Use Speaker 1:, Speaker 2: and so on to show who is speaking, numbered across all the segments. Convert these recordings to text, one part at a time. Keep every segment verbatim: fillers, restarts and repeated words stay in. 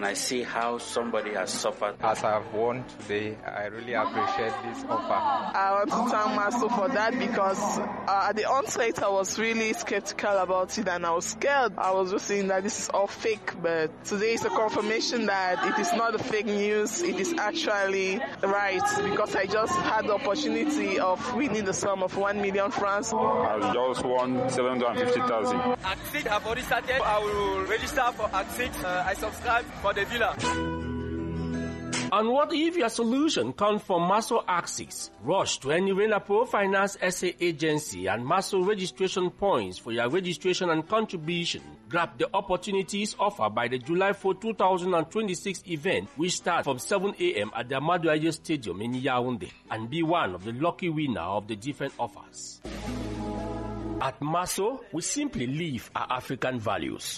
Speaker 1: I see how somebody has suffered.
Speaker 2: As I've won today, I really appreciate this offer.
Speaker 3: I want to thank Maso for that because uh, at the onset I was really skeptical about it and I was scared. I was just saying that this is all fake, but today is a confirmation that it is not a fake news. It is actually right because I just had the opportunity of winning the sum of one million francs.
Speaker 4: I just won seven hundred fifty thousand.
Speaker 5: Axix have already started. I will register for Axix. Uh, I subscribe for the villa.
Speaker 6: And what if your solution comes from Maso Axix? Rush to any Renapro Finance S A agency and Maso registration points for your registration and contribution. Grab the opportunities offered by the July fourth, two thousand twenty-six event, which starts from seven a.m. at the Amadou Aye Stadium in Yaoundé, and be one of the lucky winner of the different offers. At Maso, we simply live our African values.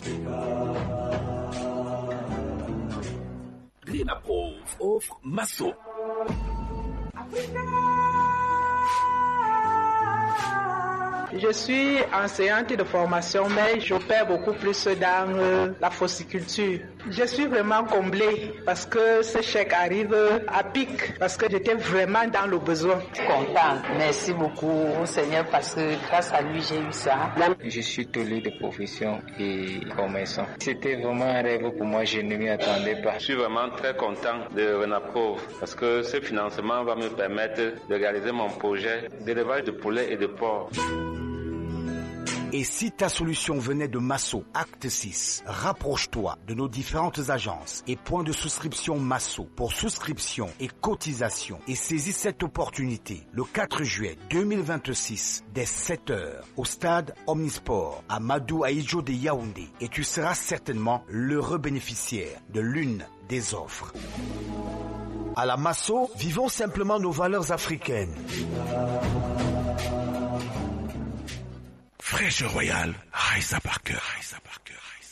Speaker 6: Renapro of Maso.
Speaker 7: Je suis enseignante de formation, mais j'opère beaucoup plus dans euh, la fossiculture. Je suis vraiment comblée parce que ce chèque arrive à pic, parce que j'étais vraiment dans le besoin.
Speaker 8: Content, merci beaucoup Seigneur parce que grâce à lui j'ai eu ça.
Speaker 9: Je suis tolé de profession et commerçant. C'était vraiment un rêve pour moi, je ne m'y attendais pas.
Speaker 10: Je suis vraiment très content de Renapro parce que ce financement va me permettre de réaliser mon projet d'élevage de poulets et de porcs.
Speaker 11: Et si ta solution venait de Maso, acte six, rapproche-toi de nos différentes agences et points de souscription Maso pour souscription et cotisation et saisis cette opportunité le quatre juillet deux mille vingt-six dès sept heures au stade Omnisport à Amadou Aye de Yaoundé et tu seras certainement l'heureux bénéficiaire de l'une des offres. À la Maso, vivons simplement nos valeurs africaines.
Speaker 12: Fraîche Royale, Raissa Parker, Raissa Parker, Raissa.